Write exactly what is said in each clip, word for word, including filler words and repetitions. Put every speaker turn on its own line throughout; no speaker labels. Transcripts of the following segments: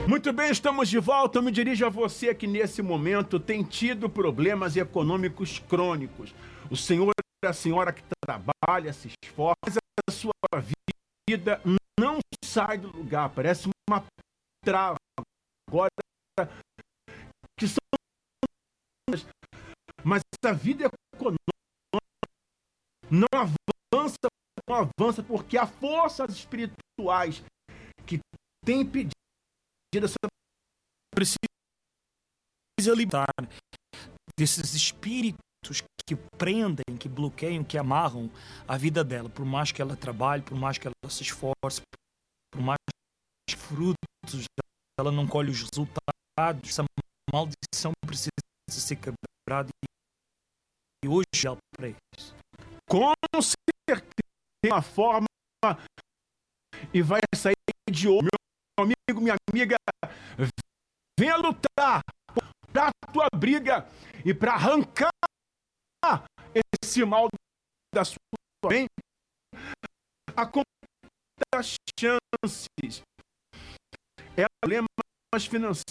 Muito bem, estamos de volta. Eu me dirijo a você que nesse momento tem tido problemas econômicos crônicos. O senhor e a senhora que trabalha, se esforça, mas a sua vida não sai do lugar, parece uma trava. Agora, que são... Mas a vida econômica não avança, não avança porque há forças espirituais que têm pedido essa...
Precisa libertar desses espíritos que prendem, que bloqueiam, que amarram a vida dela, por mais que ela trabalhe, por mais que ela se esforce, por mais que frutos ela não colhe os resultados. Essa maldição precisa ser quebrada e hoje ela para isso.
Com certeza tem uma forma e vai sair de ouro. Meu amigo, minha amiga, venha lutar para a tua briga e para arrancar esse mal da sua mente. A das chances é problemas financeiros,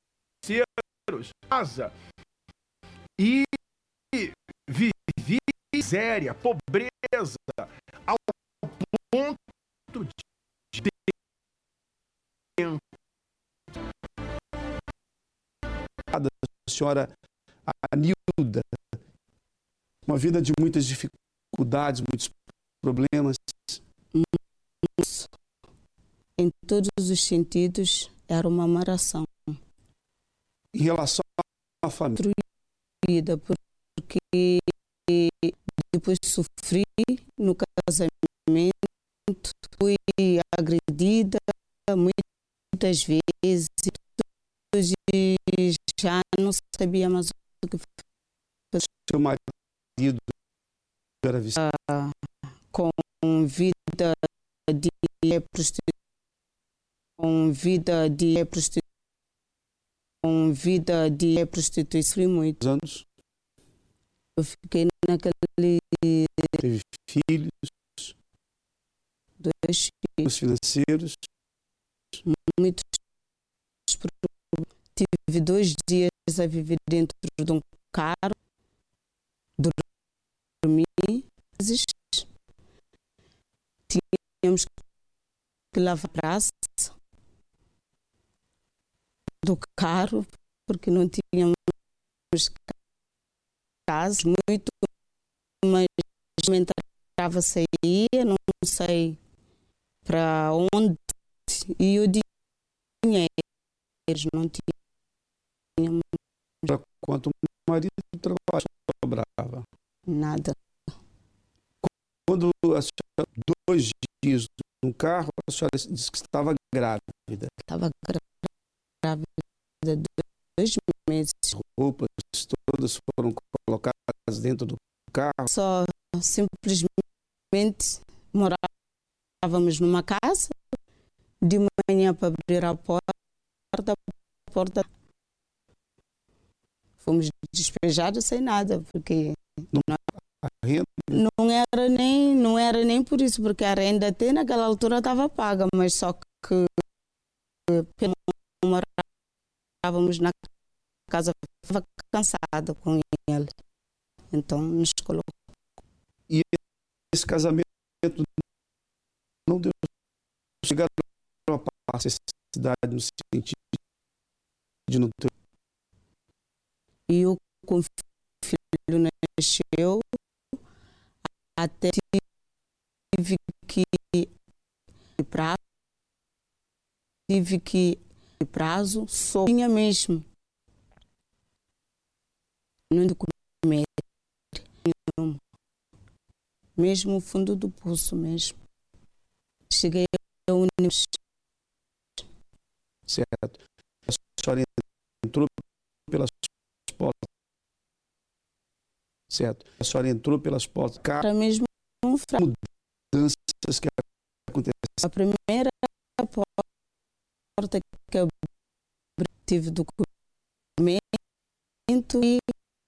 casa e viver miséria, pobreza, ao ponto de
a senhora Anilda, uma vida de muitas dificuldades, muitos problemas.
Em todos os sentidos, era uma amarração.
Em relação à família,
porque depois sofri no casamento, fui agredida muitas vezes, já não sabia mais o que fazer.
Seu marido era viciado,
com vida de prostituição, com vida de prostituição, com vida de prostituição, fui muitos
anos.
Eu fiquei naquele...
Teve filhos,
dois
filhos financeiros,
muitos. Tive dois dias a viver dentro de um carro, dormi, tínhamos que lavar a praça do carro, porque não tínhamos casa, muito, mas entrava, saía, não sei para onde, e o dinheiro não tinha.
Quanto o marido trabalhava, sobrava?
Nada.
Quando a senhora, dois dias no carro, a senhora disse que estava grávida.
Estava grávida dois meses.
Roupas todas foram colocadas dentro do carro.
Só simplesmente morávamos numa casa, de manhã para abrir a porta, a porta fomos despejados sem nada, porque
não,
não era nem não era nem por isso, porque a renda até naquela altura estava paga, mas só que morávamos na casa, estava cansada com ele, então nos colocou.
E esse casamento não deu chegar a uma necessidade no sentido de não ter.
E eu, com o filho nasceu, até tive que prazo, tive que prazo, só tinha mesmo. Não de comer, mesmo o fundo do poço mesmo. Cheguei a universidade.
Certo. A senhora entrou pelas portas. Certo. A senhora entrou pelas portas.
Era mesmo um fraco.
Mudanças que aconteceram.
A primeira porta que eu tive documento e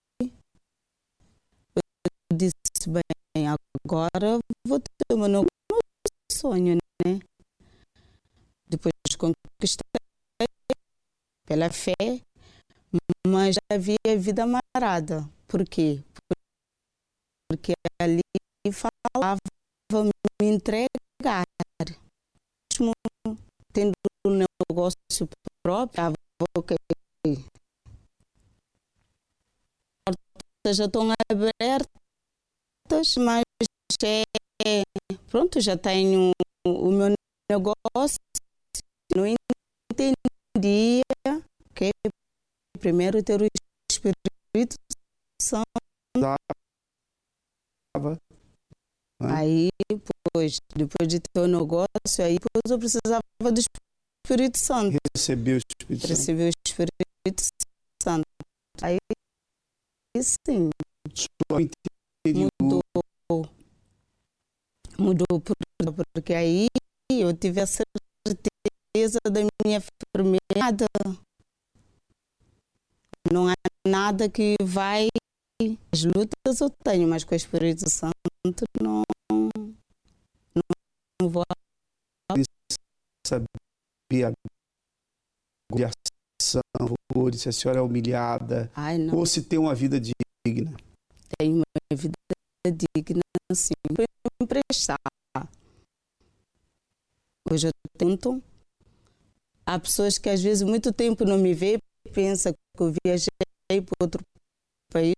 eu disse, bem, agora vou ter um novo sonho, né? Depois conquistei pela fé, mas havia vida amarrada. Por quê? Porque ali falava me entregar. Mesmo tendo um negócio próprio, ok. Já estão abertas, mas é, pronto, já tenho o meu negócio. Não entendia que primeiro ter o Espírito Santo. Aí, depois, depois de ter o negócio, aí depois eu precisava do Espírito Santo.
Recebeu o Espírito Santo.
Recebeu o Espírito Santo. Aí, sim. Mudou. Mudou, porque aí eu tive a certeza da minha enfermidade. Não há nada que vai... As lutas eu tenho, mas com o Espírito Santo não, não, não vou...
Sabia a humilhação, ou se a senhora é humilhada,
Ai, não.
Ou se tem uma vida digna.
Tenho uma vida digna, sim. Vou emprestar. Hoje eu tento. Há pessoas que às vezes muito tempo não me veem e pensam que eu viajei para outro país.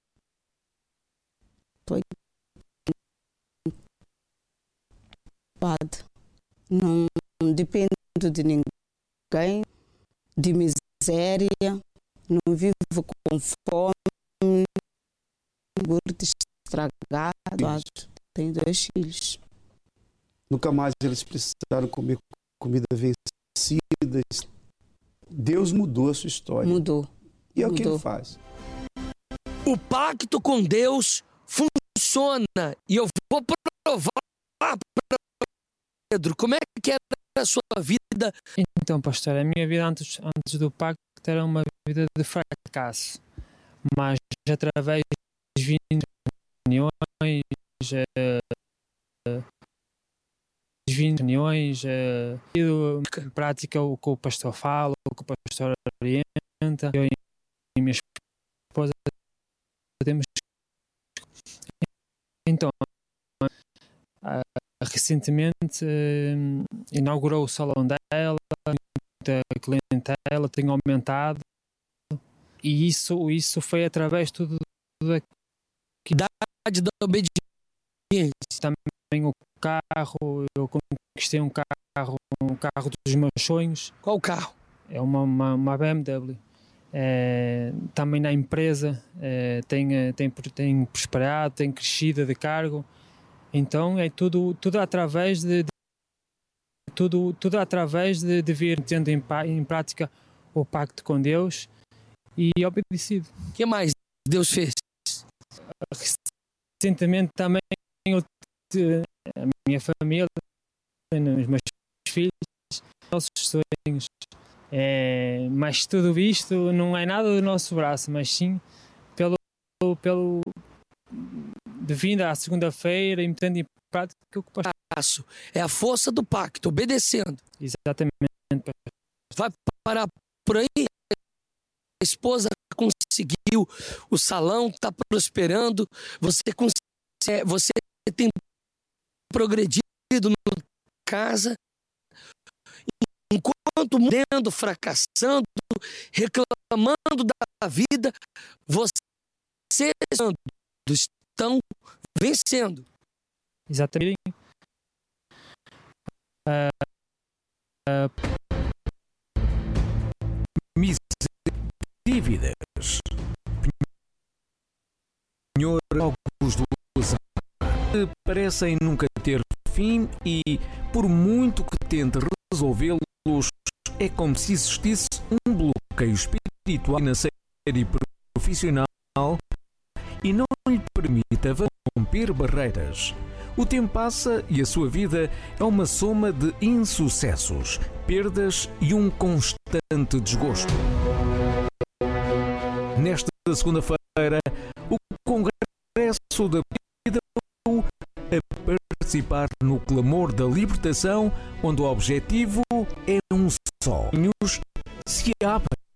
Não dependo de ninguém, de miséria, não vivo com fome, gordo estragado. Tenho dois filhos.
Nunca mais eles precisaram comer comida vencida. Deus mudou a sua história.
Mudou.
E é o
mudou.
que ele faz.
O pacto com Deus funciona. E eu vou provar para Pedro. Como é que era a sua vida?
Então, pastor, a minha vida antes, antes do pacto era uma vida de fracasso. Mas através de reuniões, reuniões, em prática o que o pastor fala, o que o pastor orienta, eu e minha esposa temos. Então, recentemente inaugurou o salão dela, muita clientela tem aumentado, e isso, isso foi através de tudo da
idade da obediência.
Também o carro, eu conquistei um carro, um carro dos meus sonhos.
Qual carro?
É uma, uma, uma B M W. É, também na empresa é, tem, tem, tem prosperado, tem crescido de cargo. Então é tudo, tudo através de, de tudo, tudo através de, de vir tendo em, em prática o pacto com Deus e obedecido.
O que mais Deus fez?
Recentemente também eu, a minha família, os meus filhos, nossos sonhos. É, mas tudo isto não é nada do nosso braço, mas sim pelo, pelo de vinda à segunda-feira e metendo em prática o que
passo. É a força do pacto, obedecendo.
Exatamente.
Vai parar por aí? A esposa conseguiu, o salão está prosperando, você, você tem progredido na casa, enquanto mudando, fracassando, reclamando da vida, vocês estão vencendo.
Exatamente. Uh, uh,
dívidas. Senhor Augusto parecem nunca ter fim e, por muito que tente resolvê-los, é como se existisse um bloqueio espiritual na série profissional e não lhe permita romper barreiras. O tempo passa e a sua vida é uma soma de insucessos, perdas e um constante desgosto. Nesta segunda-feira, o Congresso da Vida a participar no clamor da libertação, onde o objetivo é um só. Os se abrem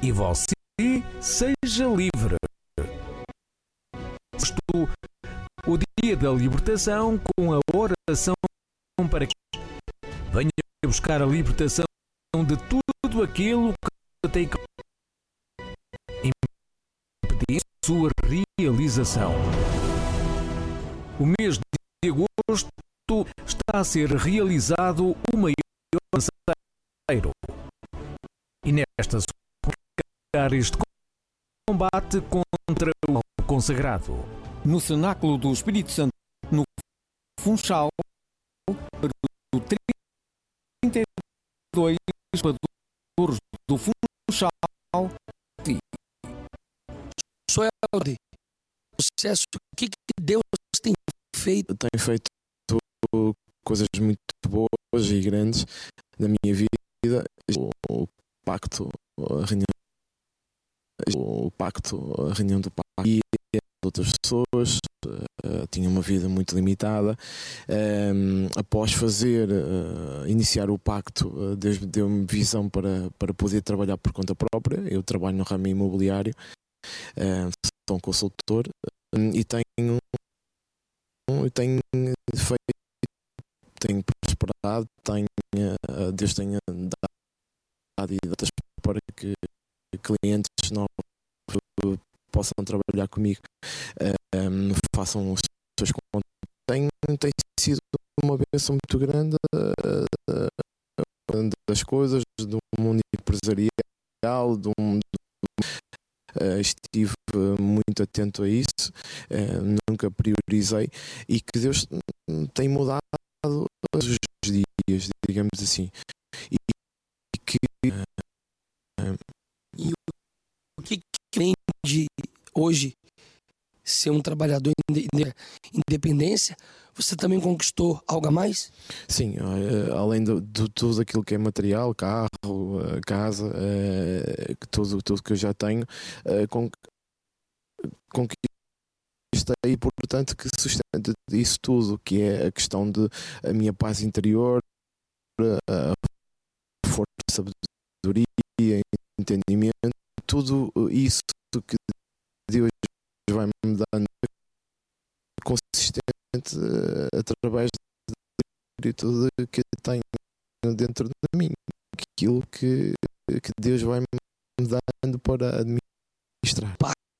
e você seja livre. O dia da libertação com a oração para que venha buscar a libertação de tudo aquilo que tem que impedir sua realização. O mês de agosto está a ser realizado o maior lançadeiro. E nestas este combate contra o consagrado. No Cenáculo do Espírito Santo, no Funchal, do trinta e dois Padouros do Funchal.
Suelde, sucesso, o que, que Deus tem feito?
Tem feito coisas muito boas e grandes na minha vida. O pacto, a reunião, o pacto, a reunião do pacto e outras pessoas, uh, tinha uma vida muito limitada. Um, após fazer, uh, iniciar o pacto, uh, Deus deu-me visão para, para poder trabalhar por conta própria. Eu trabalho no ramo imobiliário, uh, sou um consultor uh, e tenho, uh, tenho feito, tenho prosperado, tenho, uh, Deus tem dado ideias para que clientes novos possam trabalhar comigo, um, façam os seus contas. Tem, tem sido uma bênção muito grande uh, das coisas, do mundo empresarial, do, do, uh, estive muito atento a isso, uh, nunca priorizei, e que Deus tem mudado todos os dias, digamos assim. E, e que uh,
e o que que de hoje ser um trabalhador de independência, você também conquistou algo a mais?
Sim, além de, de tudo aquilo que é material, carro, casa, tudo, tudo que eu já tenho, conquistei, portanto, que sustenta isso tudo, que é a questão de a minha paz interior, a força, sabedoria, entendimento, tudo isso que Deus vai-me dando consistente uh, através de tudo que tenho dentro de mim, aquilo que, que Deus vai-me dando para administrar.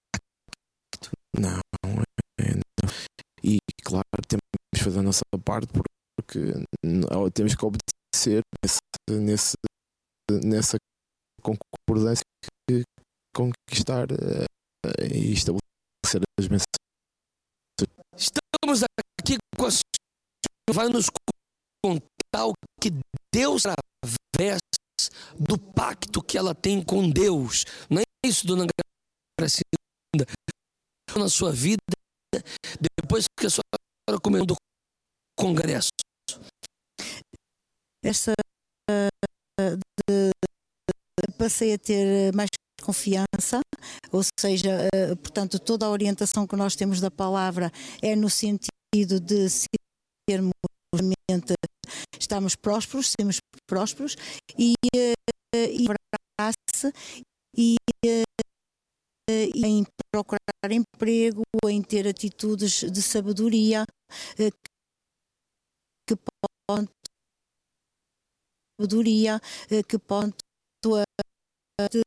Não, é, não. E claro, temos que fazer a nossa parte, porque não, temos que obedecer nesse, nesse, nessa concordância que conquistar uh, e estabelecer as mensagens.
Estamos aqui com a senhora, vai nos contar o que Deus, através do pacto que ela tem com Deus. Não é isso, dona Gracinda? Na sua vida, depois que a senhora começou do congresso.
Essa uh, de, passei a ter mais confiança, ou seja, uh, portanto, toda a orientação que nós temos da palavra é no sentido de sermos realmente, estamos prósperos, sermos prósperos e, uh, e, e, uh, e em procurar emprego, em ter atitudes de sabedoria uh, que podem sabedoria uh, que podem de,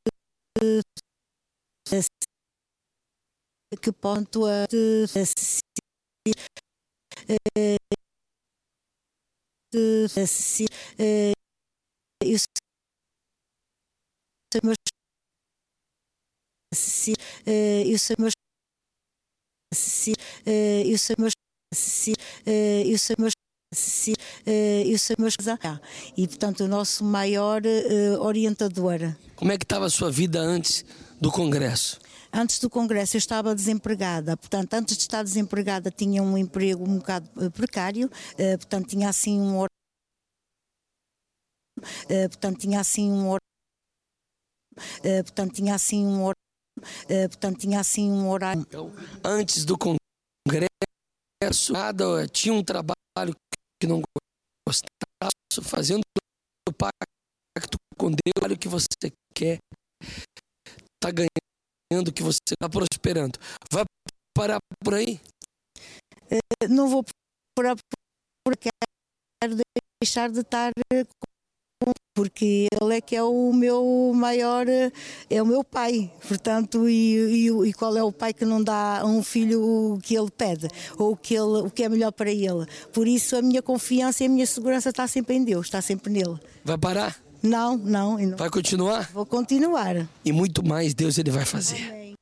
que ponto a de, de, de, isso meus isso meus isso meus isso meus isso meus e portanto o nosso maior uh, orientador.
Como é que estava a sua vida antes do congresso?
Antes do congresso eu estava desempregada, portanto antes de estar desempregada tinha um emprego um bocado precário, uh, portanto tinha assim um hor... uh, portanto tinha assim um hor... uh, portanto tinha assim um hor... uh, portanto tinha assim um horário.
Então, antes do congresso nada, tinha um trabalho que não gostava, fazendo o pacto com Deus, o que você quer, está ganhando, que você está prosperando. Vai parar por aí?
Uh, não vou parar por aqui, quero deixar de estar com, porque ele é que é o meu maior, é o meu pai, portanto, e, e, e qual é o pai que não dá a um filho o que ele pede, ou o que, ele, o que é melhor para ele? Por isso a minha confiança e a minha segurança está sempre em Deus, está sempre nele.
Vai parar?
Não, não. não.
Vai continuar?
Vou continuar.
E muito mais Deus ele vai fazer.
Amém.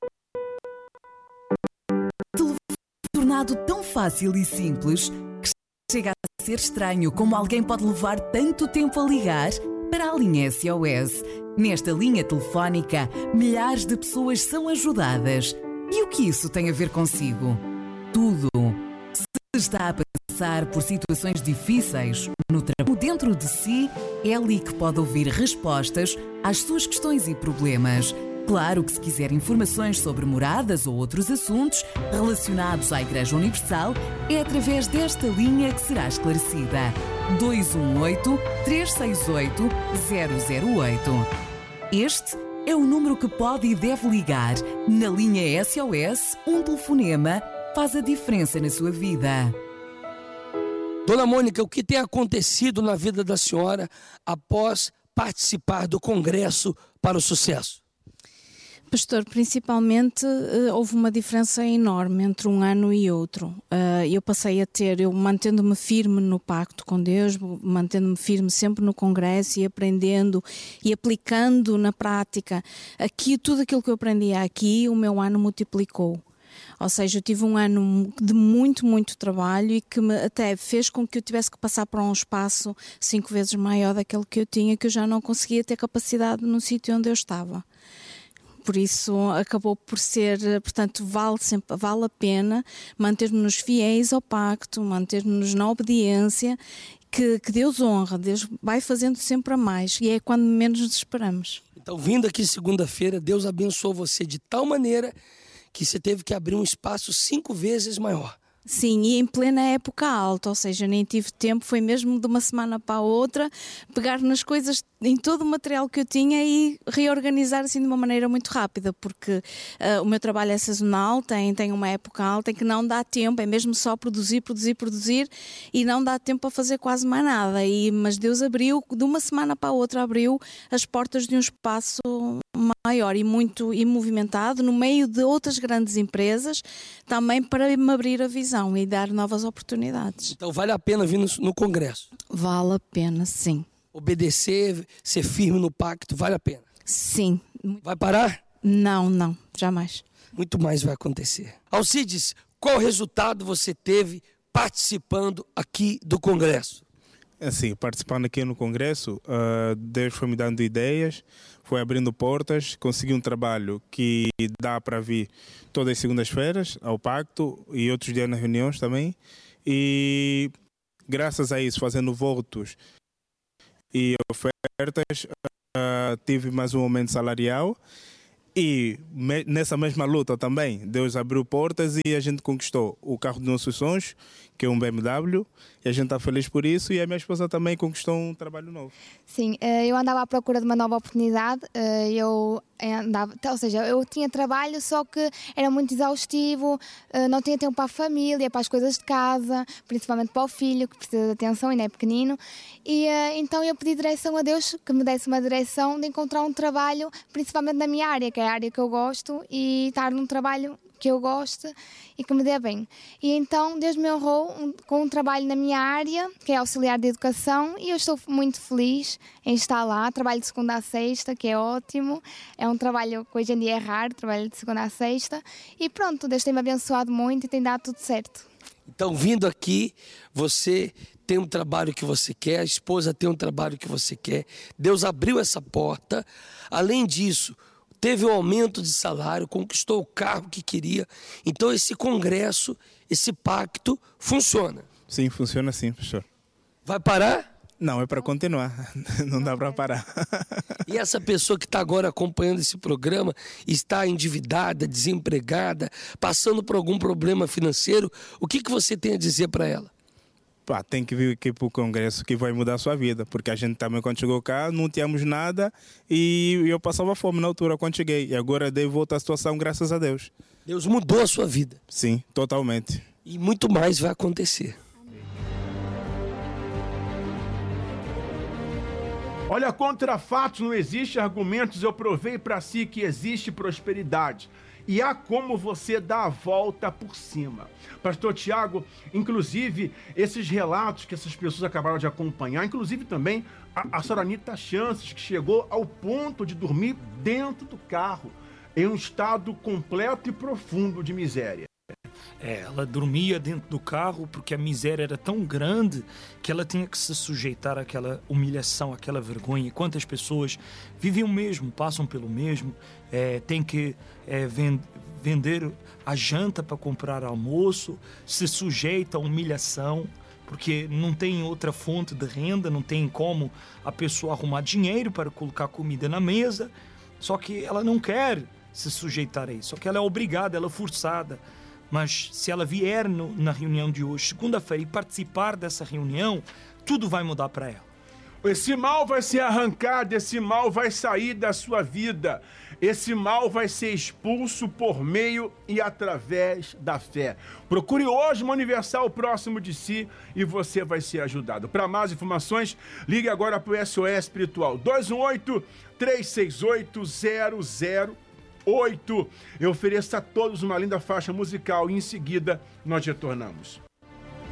Tornado tão fácil e simples que chega a ser estranho como alguém pode levar tanto tempo a ligar para a linha S O S. Nesta linha telefónica, milhares de pessoas são ajudadas. E o que isso tem a ver consigo? Tudo. Se está a passar por situações difíceis no trabalho, dentro de si, é ali que pode ouvir respostas às suas questões e problemas. Claro que se quiser informações sobre moradas ou outros assuntos relacionados à Igreja Universal, é através desta linha que será esclarecida. dois um oito, três seis oito, zero zero oito. Este é o número que pode e deve ligar. Na linha S O S, um telefonema faz a diferença na sua vida.
Dona Mônica, o que tem acontecido na vida da senhora após participar do Congresso para o Sucesso?
Pastor, principalmente uh, houve uma diferença enorme entre um ano e outro. Uh, eu passei a ter, eu mantendo-me firme no pacto com Deus, mantendo-me firme sempre no congresso e aprendendo e aplicando na prática aqui, tudo aquilo que eu aprendia aqui, o meu ano multiplicou. Ou seja, eu tive um ano de muito, muito trabalho e que me até fez com que eu tivesse que passar para um espaço cinco vezes maior daquele que eu tinha, que eu já não conseguia ter capacidade no sítio onde eu estava. Por isso acabou por ser, portanto, vale, sempre, vale a pena manter-nos fiéis ao pacto, manter-nos na obediência, que, que Deus honra, Deus vai fazendo sempre a mais e é quando menos nos esperamos.
Então, vindo aqui segunda-feira, Deus abençoou você de tal maneira que você teve que abrir um espaço cinco vezes maior.
Sim, e em plena época alta, ou seja, nem tive tempo, foi mesmo de uma semana para a outra, pegar nas coisas, em todo o material que eu tinha e reorganizar assim de uma maneira muito rápida, porque uh, o meu trabalho é sazonal, tem, tem uma época alta em que não dá tempo, é mesmo só produzir, produzir, produzir e não dá tempo para fazer quase mais nada. E, mas Deus abriu, de uma semana para a outra, abriu as portas de um espaço maior e muito e movimentado, no meio de outras grandes empresas, também para me abrir a visão e dar novas oportunidades.
Então vale a pena vir no, no Congresso?
Vale a pena, sim.
Obedecer, ser firme no pacto, vale a pena?
Sim.
Vai parar?
Não, não, jamais.
Muito mais vai acontecer. Alcides, qual resultado você teve participando aqui do Congresso?
Assim, participando aqui no Congresso, uh, Deus foi me dando ideias, foi abrindo portas, consegui um trabalho que dá para vir todas as segundas-feiras ao pacto e outros dias nas reuniões também. E graças a isso, fazendo votos e ofertas, uh, tive mais um aumento salarial. E me, nessa mesma luta também, Deus abriu portas e a gente conquistou o carro dos nossos sonhos, que é um B M W, e a gente está feliz por isso, e a minha esposa também conquistou um trabalho novo.
Sim, eu andava à procura de uma nova oportunidade, eu andava, ou seja, eu tinha trabalho, só que era muito exaustivo, não tinha tempo para a família, para as coisas de casa, principalmente para o filho, que precisa de atenção, ainda é pequenino, e então eu pedi direção a Deus, que me desse uma direção de encontrar um trabalho, principalmente na minha área, que é a área que eu gosto, e estar num trabalho que eu gosto e que me dê bem. E então Deus me honrou um, com um trabalho na minha área, que é auxiliar de educação, e eu estou muito feliz em estar lá. Trabalho de segunda a sexta, que é ótimo. É um trabalho que hoje em dia é raro, trabalho de segunda a sexta. E pronto, Deus tem me abençoado muito e tem dado tudo certo.
Então, vindo aqui, você tem um trabalho que você quer, a esposa tem um trabalho que você quer. Deus abriu essa porta. Além disso, teve um aumento de salário, conquistou o carro que queria. Então esse congresso, esse pacto funciona.
Sim, funciona sim, pastor.
Vai parar?
Não, é para continuar. Não dá para parar.
E essa pessoa que está agora acompanhando esse programa, está endividada, desempregada, passando por algum problema financeiro, o que, que você tem a dizer para ela?
pá, tem que vir aqui para o congresso que vai mudar a sua vida, porque a gente também quando chegou cá não tínhamos nada e eu passava fome na altura quando cheguei e agora dei volta à situação, graças a Deus.
Deus mudou a sua vida.
Sim, totalmente.
E muito mais vai acontecer.
Olha, contra fatos não existe argumentos, eu provei para si que existe prosperidade. E há como você dar a volta por cima. Pastor Tiago, inclusive, esses relatos que essas pessoas acabaram de acompanhar, inclusive também a, a Soranita Chances, que chegou ao ponto de dormir dentro do carro, em um estado completo e profundo de miséria.
É, ela dormia dentro do carro porque a miséria era tão grande que ela tinha que se sujeitar àquela humilhação, àquela vergonha. E quantas pessoas vivem o mesmo, passam pelo mesmo, é, tem que é, vend- vender a janta para comprar almoço, se sujeita à humilhação, porque não tem outra fonte de renda, não tem como a pessoa arrumar dinheiro para colocar comida na mesa, só que ela não quer se sujeitar a isso, só que ela é obrigada, ela é forçada. Mas se ela vier no, na reunião de hoje, segunda-feira, e participar dessa reunião, tudo vai mudar para ela.
Esse mal vai ser arrancado, esse mal vai sair da sua vida. Esse mal vai ser expulso por meio e através da fé. Procure hoje uma Universal próximo de si e você vai ser ajudado. Para mais informações, ligue agora para o S O S Espiritual dois um oito, três seis oito, zero zero oito. Eu ofereço a todos uma linda faixa musical e em seguida nós retornamos.